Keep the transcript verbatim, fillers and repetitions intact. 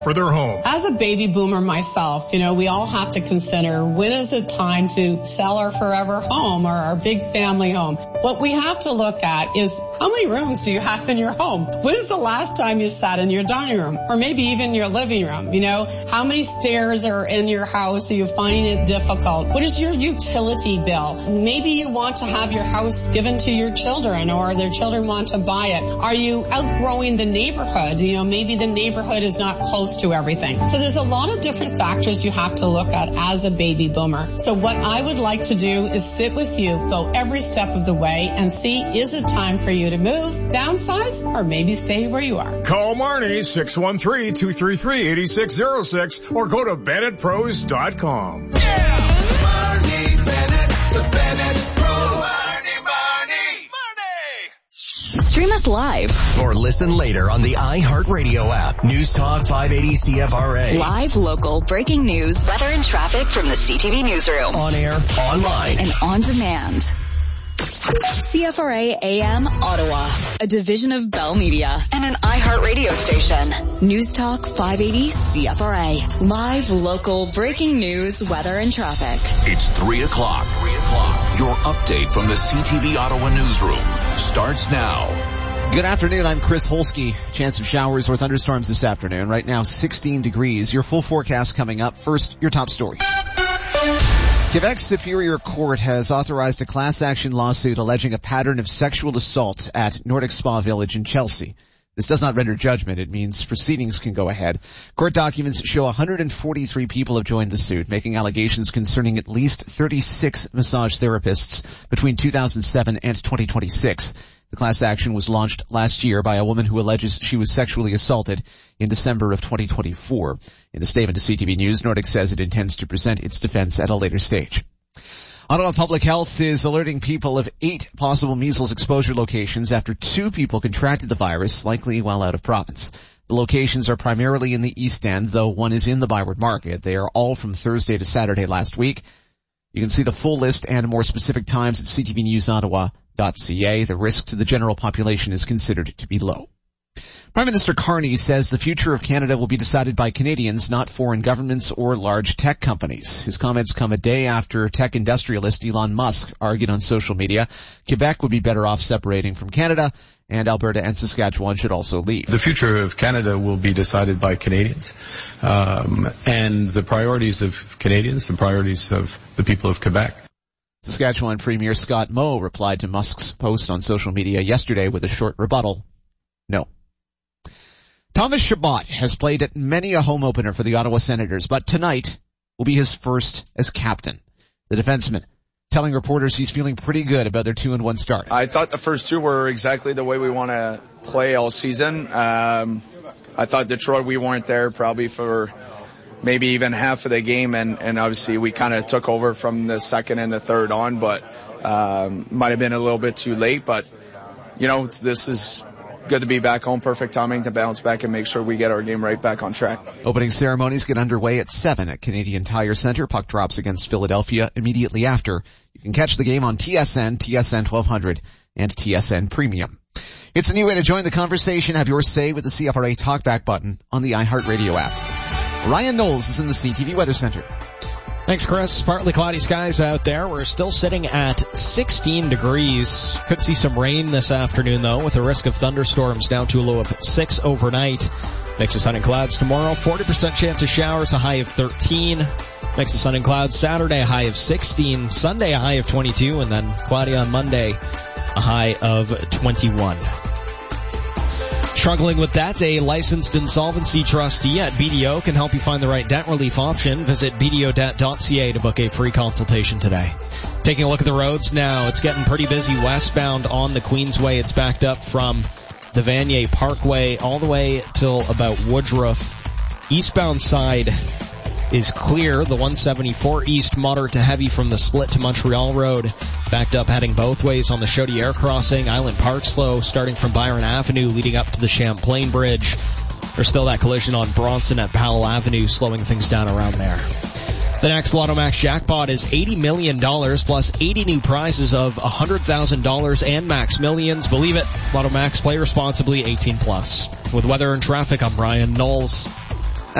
for their home. As a baby boomer myself, you know, we all have to consider when is it time to sell our forever home or our big family home. What we have to look at is how many rooms do you have in your home? When's the last time you sat in your dining room or maybe even your living room? You know, how many stairs are in your house? Are you finding it difficult? What is your utility bill? Maybe you want to have your house given to your children or their children want to buy it. Are you outgrowing the neighborhood? You know, maybe the neighborhood is not close to everything. So there's a lot of different factors you have to look at as a baby boomer. So what I would like to do is sit with you, go every step of the way and see, is it time for you to move, downsize, or maybe stay where you are? Call Marnie, six one three, two three three, eight six zero six, or go to Bennett Pros dot com. Yeah! Marnie Bennett, the Bennett Pros. Marnie, Marnie, Marnie! Stream us live or listen later on the iHeartRadio app. News Talk five eighty C F R A. Live, local, breaking news, weather and traffic from the C T V newsroom. On air, online, and on demand. C F R A A M Ottawa, a division of Bell Media and an iHeartRadio station. News Talk five eighty C F R A. Live, local, breaking news, weather, and traffic. It's three o'clock. Three o'clock. Your update from the C T V Ottawa newsroom starts now. Good afternoon. I'm Chris Holsky. Chance of showers or thunderstorms this afternoon. Right now, sixteen degrees. Your full forecast coming up. First, your top stories. Quebec's Superior Court has authorized a class action lawsuit alleging a pattern of sexual assault at Nordic Spa Village in Chelsea. This does not render judgment. It means proceedings can go ahead. Court documents show one hundred forty-three people have joined the suit, making allegations concerning at least thirty-six massage therapists between two thousand seven and twenty twenty-six. The class action was launched last year by a woman who alleges she was sexually assaulted in December of twenty twenty-four. In a statement to C T V News, Nordic says it intends to present its defense at a later stage. Ottawa Public Health is alerting people of eight possible measles exposure locations after two people contracted the virus, likely while out of province. The locations are primarily in the East End, though one is in the Byward Market. They are all from Thursday to Saturday last week. You can see the full list and more specific times at c t v news ottawa dot c a. The risk to the general population is considered to be low. Prime Minister Carney says the future of Canada will be decided by Canadians, not foreign governments or large tech companies. His comments come a day after tech industrialist Elon Musk argued on social media Quebec would be better off separating from Canada, and Alberta and Saskatchewan should also leave. The future of Canada will be decided by Canadians, um, and the priorities of Canadians, the priorities of the people of Quebec. Saskatchewan Premier Scott Moe replied to Musk's post on social media yesterday with a short rebuttal. No. Thomas Chabot has played at many a home opener for the Ottawa Senators, but tonight will be his first as captain. The defenseman telling reporters he's feeling pretty good about their two and one start. I thought the first two were exactly the way we want to play all season. Um, I thought Detroit, we weren't there probably for maybe even half of the game, and, and obviously we kind of took over from the second and the third on, but um, might have been a little bit too late. But, you know, it's, this is good to be back home, perfect timing to bounce back and make sure we get our game right back on track. Opening ceremonies get underway at seven at Canadian Tire Center. Puck drops against Philadelphia immediately after. You can catch the game on T S N, T S N twelve hundred, and T S N Premium. It's a new way to join the conversation. Have your say with the C F R A Talkback button on the iHeartRadio app. Ryan Knowles is in the C T V Weather Center. Thanks, Chris. Partly cloudy skies out there. We're still sitting at sixteen degrees. Could see some rain this afternoon, though, with a risk of thunderstorms down to a low of six overnight. Mix of sun and clouds tomorrow. forty percent chance of showers, a high of thirteen. Mix of sun and clouds Saturday, a high of sixteen. Sunday, a high of twenty-two. And then cloudy on Monday, a high of twenty-one. Struggling with that, a licensed insolvency trustee at B D O can help you find the right debt relief option. Visit b d o debt dot c a to book a free consultation today. Taking a look at the roads now, it's getting pretty busy westbound on the Queensway. It's backed up from the Vanier Parkway all the way till about Woodruff. Eastbound side is clear. The one seventy-four east, moderate to heavy from the split to Montreal Road. Backed up heading both ways on the Chaudière crossing. Island Park slow starting from Byron Avenue leading up to the Champlain Bridge. There's still that collision on Bronson at Powell Avenue slowing things down around there. The next Lotto Max jackpot is eighty million dollars plus eighty new prizes of one hundred thousand dollars and Max Millions. Believe it, Lotto Max, play responsibly, eighteen plus. With weather and traffic, I'm Ryan Knowles.